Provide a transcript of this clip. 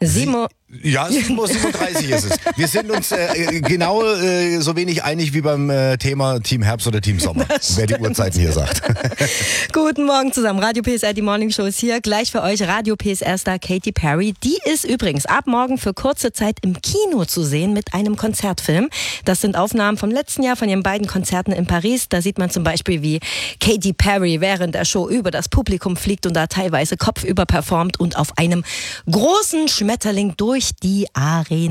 Ja, 7:37 ist es. Wir sind uns genau so wenig einig wie beim Thema Team Herbst oder Team Sommer, wer die Uhrzeiten hier sagt. Guten Morgen zusammen. Radio PSR, die Morning Show ist hier. Gleich für euch Radio PSR-Star Katy Perry. Die ist übrigens ab morgen für kurze Zeit im Kino zu sehen mit einem Konzertfilm. Das sind Aufnahmen vom letzten Jahr von ihren beiden Konzerten in Paris. Da sieht man zum Beispiel, wie Katy Perry während der Show über das Publikum fliegt und da teilweise kopfüber performt und auf einem großen Schmetterling durch die Arena